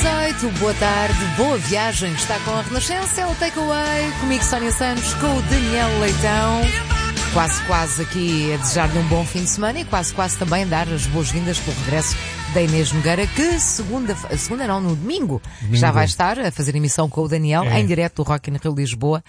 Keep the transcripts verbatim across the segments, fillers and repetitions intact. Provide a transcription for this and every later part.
dezoito, boa tarde, boa viagem. Está com a Renascença, é o Takeaway. Comigo, Sónia Santos, com o Daniel Leitão. Quase, quase aqui a desejar-lhe um bom fim de semana e quase, quase também dar as boas-vindas pelo regresso da Inês Nogueira, que segunda, segunda não, no domingo, domingo, já vai estar a fazer emissão com o Daniel, é. em direto do Rock in Rio Lisboa,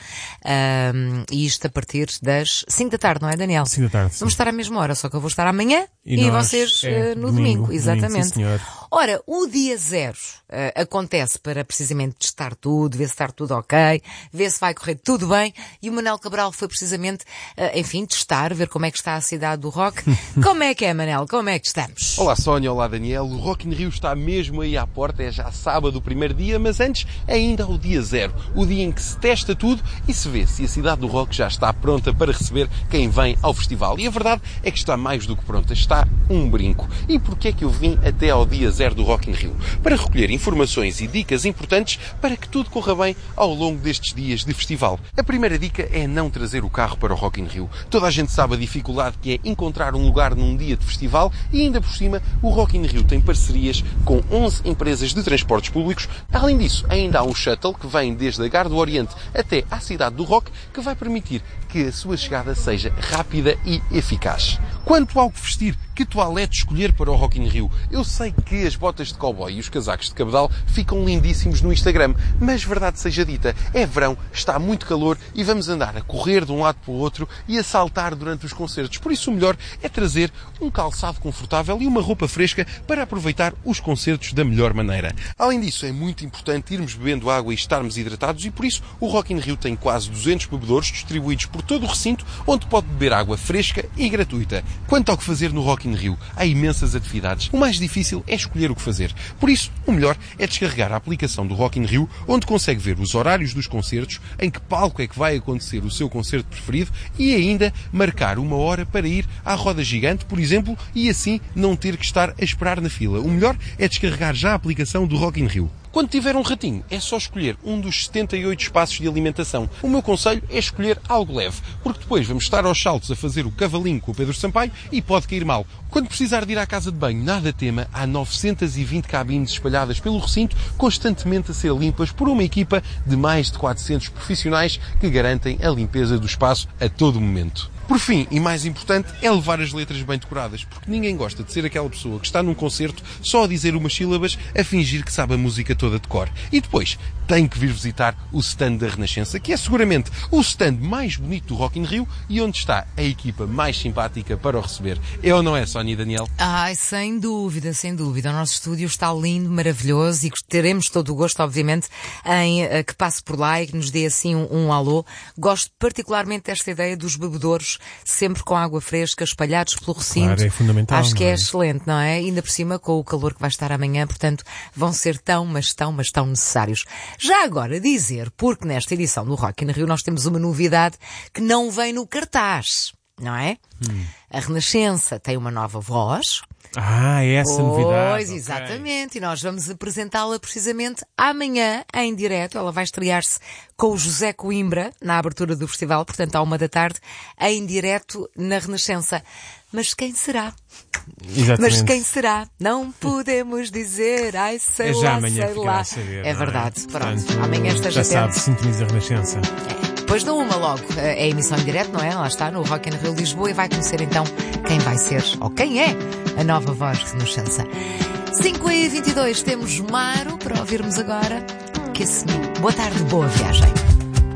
um, e isto a partir das cinco da tarde, não é, Daniel? cinco da tarde, sim. Vamos estar à mesma hora, só que eu vou estar amanhã e, e nós, vocês é, no domingo, domingo exatamente. Domingo, sim, Ora, o dia zero uh, acontece para precisamente testar tudo, ver se está tudo ok, ver se vai correr tudo bem, e o Manel Cabral foi precisamente, uh, enfim, testar, ver como é que está a cidade do rock. Como é que é, Manel? Como é que estamos? Olá, Sónia, olá, Daniel. O Rock in Rio está mesmo aí à porta, é já sábado o primeiro dia, mas antes ainda o dia zero, o dia em que se testa tudo e se vê se a cidade do rock já está pronta para receber quem vem ao festival. E a verdade é que está mais do que pronta, está um brinco. E porquê é que eu vim até ao dia zero do Rock in Rio? Para recolher informações e dicas importantes para que tudo corra bem ao longo destes dias de festival. A primeira dica é não trazer o carro para o Rock in Rio. Toda a gente sabe a dificuldade que é encontrar um lugar num dia de festival e ainda por cima o Rock in Rio tem parcerias com onze empresas de transportes públicos. Além disso, ainda há um shuttle que vem desde a Gare do Oriente até à cidade do Rock, que vai permitir que a sua chegada seja rápida e eficaz. Quanto ao que vestir, que toalete escolher para o Rock in Rio? Eu sei que as botas de cowboy e os casacos de cabedal ficam lindíssimos no Instagram, mas verdade seja dita, é verão, está muito calor e vamos andar a correr de um lado para o outro e a saltar durante os concertos. Por isso o melhor é trazer um calçado confortável e uma roupa fresca para aproveitar os concertos da melhor maneira. Além disso, é muito importante irmos bebendo água e estarmos hidratados e por isso o Rock in Rio tem quase duzentos bebedouros distribuídos por todo o recinto onde pode beber água fresca e gratuita. Quanto ao que fazer no Rock in Rio, há imensas atividades. O mais difícil é escolher o que fazer. Por isso, o melhor é descarregar a aplicação do Rock in Rio, onde consegue ver os horários dos concertos, em que palco é que vai acontecer o seu concerto preferido e ainda marcar uma hora para ir à roda gigante, por exemplo, e assim não ter que estar a esperar na fila. O melhor é descarregar já a aplicação do Rock in Rio. Quando tiver um ratinho, é só escolher um dos setenta e oito espaços de alimentação. O meu conselho é escolher algo leve, porque depois vamos estar aos saltos a fazer o cavalinho com o Pedro Sampaio e pode cair mal. Quando precisar de ir à casa de banho, nada tema, há novecentas e vinte cabines espalhadas pelo recinto, constantemente a ser limpas por uma equipa de mais de quatrocentos profissionais que garantem a limpeza do espaço a todo momento. Por fim, e mais importante, é levar as letras bem decoradas, porque ninguém gosta de ser aquela pessoa que está num concerto só a dizer umas sílabas, a fingir que sabe a música toda de cor. E depois, tem que vir visitar o stand da Renascença, que é seguramente o stand mais bonito do Rock in Rio e onde está a equipa mais simpática para o receber. É ou não é, Sónia e Daniel? Ai, sem dúvida, sem dúvida. O nosso estúdio está lindo, maravilhoso e teremos todo o gosto, obviamente, em uh, que passe por lá e que nos dê assim um, um alô. Gosto particularmente desta ideia dos bebedouros sempre com água fresca, espalhados pelo recinto. Claro, é fundamental. Acho que é, é excelente, não é? Ainda por cima com o calor que vai estar amanhã, portanto, vão ser tão, mas tão, mas tão necessários. Já agora dizer, porque nesta edição do Rock in Rio nós temos uma novidade que não vem no cartaz, não é? Hum. A Renascença tem uma nova voz. Ah, é essa pois, novidade. Pois, exatamente. Okay. E nós vamos apresentá-la precisamente amanhã, em direto. Ela vai estrear-se com o José Coimbra, na abertura do festival, portanto, à uma da tarde, em direto na Renascença. Mas quem será? Exatamente. Mas quem será? Não podemos dizer. Ai, sei é já lá, amanhã sei lá. Saber, é verdade. É? Pronto. Portanto, amanhã esteja já atento. sabe, sintoniza a Renascença. É. Depois da uma logo, é a emissão em direto, não é? Lá está, no Rock in Rio Lisboa e vai conhecer então quem vai ser, ou quem é, a nova voz de Renascença. cinco e vinte e dois temos Maro para ouvirmos agora. Que assim, boa tarde, boa viagem.